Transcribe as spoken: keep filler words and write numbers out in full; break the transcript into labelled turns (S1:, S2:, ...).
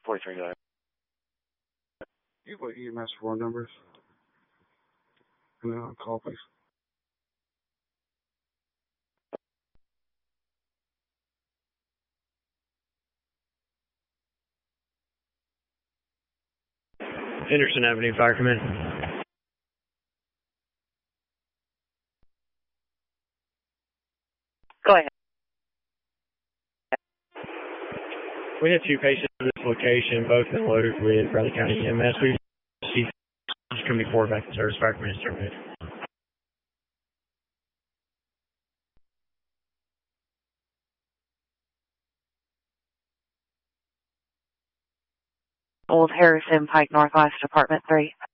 S1: forty-three, go ahead.
S2: You have E M S phone numbers? And then I'll call, please.
S3: Henderson Avenue Fire Command.
S1: Go ahead.
S3: We have two patients at this location, both unloaded with Bradley County E M S. We've received coming forward back to service. Fire Command is terminated.
S1: Old Harrison Pike Northwest, Apartment three.